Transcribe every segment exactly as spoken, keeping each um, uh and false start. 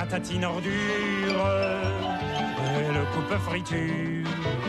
patatine ordure et le coupe friture.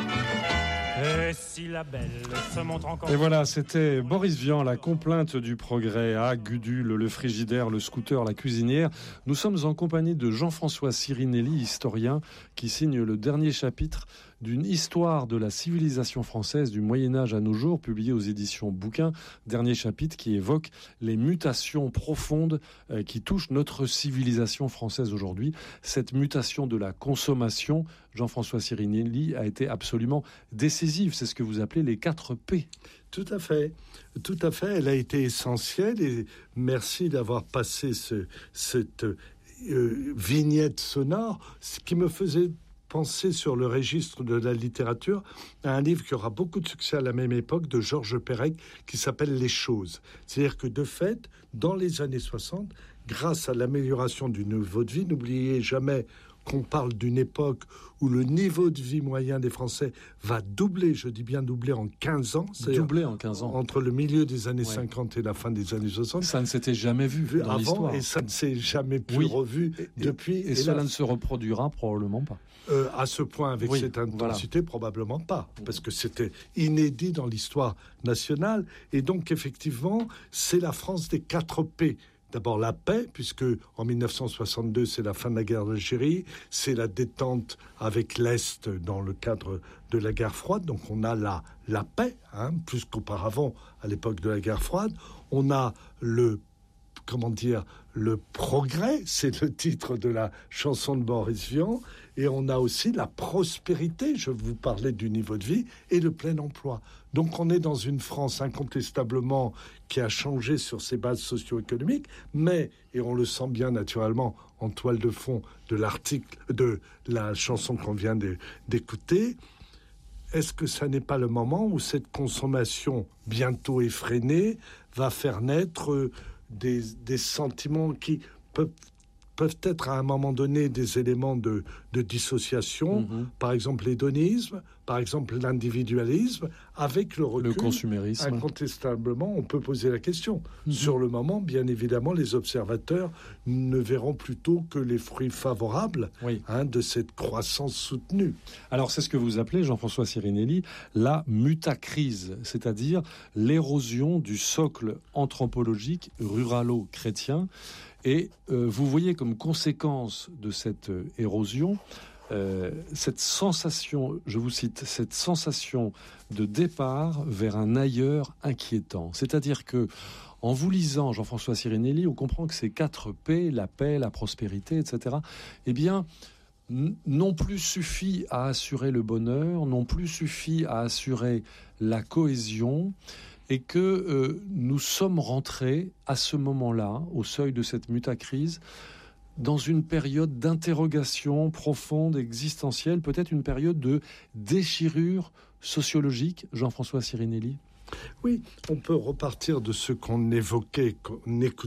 Et si la belle se montre encore... Et voilà, c'était Boris Vian, la complainte du progrès. Ah, Gudule, le frigidaire, le scooter, la cuisinière. Nous sommes en compagnie de Jean-François Sirinelli, historien, qui signe le dernier chapitre d'une histoire de la civilisation française du Moyen-Âge à nos jours, publié aux éditions Bouquin. Dernier chapitre qui évoque les mutations profondes euh, qui touchent notre civilisation française aujourd'hui. Cette mutation de la consommation, Jean-François Sirinelli, a été absolument décisive. C'est ce que vous appelez les quatre P. Tout à fait, tout à fait. Elle a été essentielle et merci d'avoir passé ce, cette euh, vignette sonore, ce qui me faisait penser sur le registre de la littérature à un livre qui aura beaucoup de succès à la même époque de Georges Perec qui s'appelle Les choses. C'est-à-dire que de fait, dans les années soixante, grâce à l'amélioration du niveau de vie, n'oubliez jamais qu'on parle d'une époque où le niveau de vie moyen des Français va doubler, je dis bien doubler en quinze ans. Doubler en quinze ans. Entre le milieu des années ouais. cinquante et la fin des années soixante. Ça ne s'était jamais vu, vu dans avant, l'histoire. Et ça ne s'est jamais plus oui. revu et, depuis. Et, et, et cela ne se reproduira probablement pas. Euh, à ce point, avec oui, cette intensité, voilà. Probablement pas. Parce que c'était inédit dans l'histoire nationale. Et donc, effectivement, c'est la France des quatre P. D'abord la paix, puisque en dix-neuf cent soixante-deux, c'est la fin de la guerre d'Algérie, c'est la détente avec l'Est dans le cadre de la guerre froide, donc on a la, la paix, hein, plus qu'auparavant à l'époque de la guerre froide. On a le, comment dire, le progrès, c'est le titre de la chanson de Boris Vian, et on a aussi la prospérité, je vous parlais du niveau de vie, et le plein emploi. Donc on est dans une France incontestablement qui a changé sur ses bases socio-économiques, mais, et on le sent bien naturellement en toile de fond de l'article, de la chanson qu'on vient de, d'écouter, est-ce que ça n'est pas le moment où cette consommation bientôt effrénée va faire naître des, des sentiments qui peuvent peuvent être à un moment donné des éléments de, de dissociation, mmh. par exemple l'hédonisme, par exemple l'individualisme, avec le recul, le consumérisme. Incontestablement, on peut poser la question. Mmh. Sur le moment, bien évidemment, les observateurs ne verront plutôt que les fruits favorables oui. hein, de cette croissance soutenue. Alors, c'est ce que vous appelez, Jean-François Sirinelli, la mutacrise, c'est-à-dire l'érosion du socle anthropologique ruralo-chrétien. Et euh, vous voyez comme conséquence de cette euh, érosion, euh, cette sensation, je vous cite, cette sensation de départ vers un ailleurs inquiétant. C'est-à-dire que, en vous lisant, Jean-François Sirinelli, on comprend que ces quatre P, la paix, la prospérité, et cetera, eh bien, n- non plus suffit à assurer le bonheur, non plus suffit à assurer la cohésion, et que euh, nous sommes rentrés à ce moment-là, au seuil de cette mutacrise, dans une période d'interrogation profonde, existentielle, peut-être une période de déchirure sociologique, Jean-François Sirinelli. Oui, on peut repartir de ce qu'on évoquait, qu'on écoutait